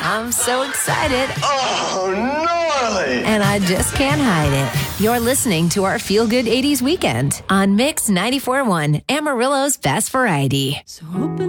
I'm so excited. Oh, gnarly. And I just can't hide it. You're listening to our Feel Good 80s Weekend on Mix 94.1, Amarillo's Best Variety. So open